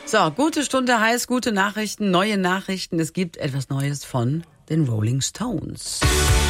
So, gute Stunde heißt gute Nachrichten, neue Nachrichten. Es gibt etwas Neues von den Rolling Stones.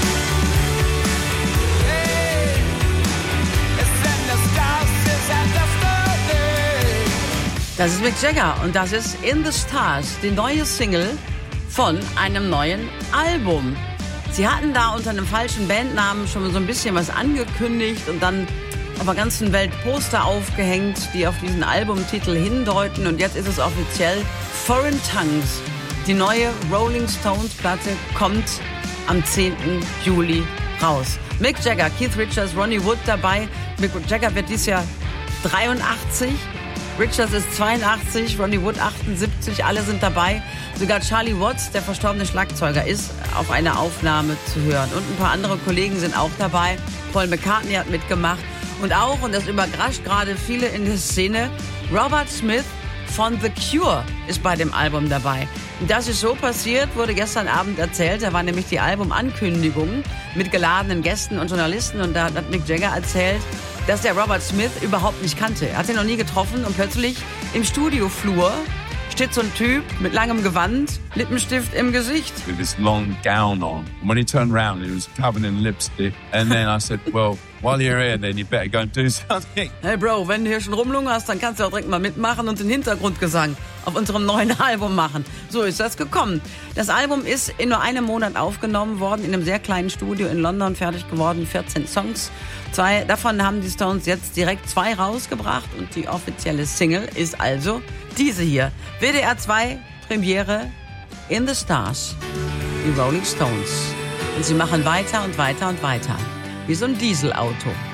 Das ist Mick Jagger und das ist In the Stars, die neue Single von einem neuen Album. Sie hatten da unter einem falschen Bandnamen schon so ein bisschen was angekündigt und dann auf der ganzen Welt Poster aufgehängt, die auf diesen Albumtitel hindeuten. Und jetzt ist es offiziell Foreign Tongues. Die neue Rolling Stones Platte kommt am 10. Juli raus. Mick Jagger, Keith Richards, Ronnie Wood dabei. Mick Jagger wird dieses Jahr 83. Richards ist 82, Ronnie Wood 78, alle sind dabei. Sogar Charlie Watts, der verstorbene Schlagzeuger, ist auf einer Aufnahme zu hören. Und ein paar andere Kollegen sind auch dabei. Paul McCartney hat mitgemacht. Und auch, und das überrascht gerade viele in der Szene, Robert Smith von The Cure ist bei dem Album dabei. Und das ist so passiert, wurde gestern Abend erzählt. Da war nämlich die Albumankündigung mit geladenen Gästen und Journalisten. Und da hat Mick Jagger erzählt, dass der Robert Smith überhaupt nicht kannte. Er hat ihn noch nie getroffen und plötzlich im Studioflur steht so ein Typ mit langem Gewand, Lippenstift im Gesicht. With this long gown on. And when he turned around, he was covered in lipstick. And then I said, well, while you're here, then you better go and do something. Hey Bro, wenn du hier schon rumlungerst, dann kannst du auch direkt mal mitmachen und den Hintergrundgesang auf unserem neuen Album machen. So ist das gekommen. Das Album ist in nur einem Monat aufgenommen worden, in einem sehr kleinen Studio in London fertig geworden, 14 Songs. Davon haben die Stones jetzt direkt 2 rausgebracht und die offizielle Single ist also diese hier. WDR 2 Premiere In the Stars, die Rolling Stones. Und sie machen weiter und weiter und weiter. Wie so ein Dieselauto.